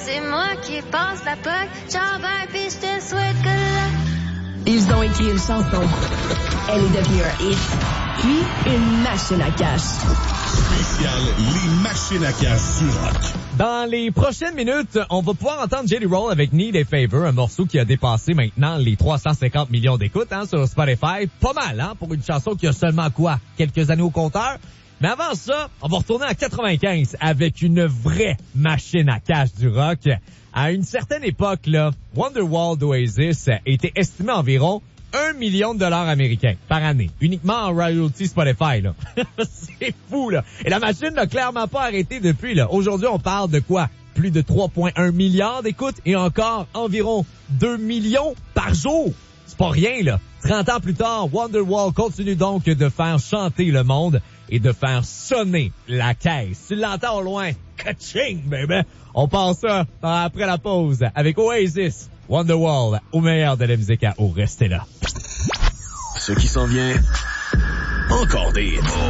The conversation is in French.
c'est moi qui passe la POC. Ciao, bye, pis je te souhaite que là. Ils ont écrit une chanson. Elle est devenue un hit. Puis, une machine à cash. Spécial les machines à cash sur Rock. Dans les prochaines minutes, on va pouvoir entendre Jelly Roll avec Need a Favor, un morceau qui a dépassé maintenant les 350 millions d'écoutes sur Spotify. Pas mal, pour une chanson qui a seulement quelques années au compteur. Mais avant ça, on va retourner en 95 avec une vraie machine à cash du rock. À une certaine époque, là, Wonderwall d'Oasis était estimé à environ $1 million américains par année, uniquement en royalty Spotify, là. C'est fou, là. Et la machine n'a clairement pas arrêté depuis, là. Aujourd'hui, on parle de quoi? Plus de 3,1 milliards d'écoutes et encore environ 2 millions par jour. C'est pas rien, là. 30 ans plus tard, Wonderwall continue donc de faire chanter le monde et de faire sonner la caisse. Tu l'entends au loin? Ka-ching, baby! On passe ça après la pause avec Oasis, Wonderwall, au meilleur de la musique à eau. Restez là. Ce qui s'en vient, encore des hits.